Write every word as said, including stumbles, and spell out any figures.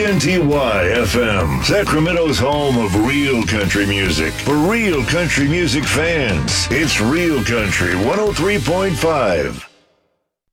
N T Y F M, Sacramento's home of real country music. For real country music fans, it's Real Country one oh three point five.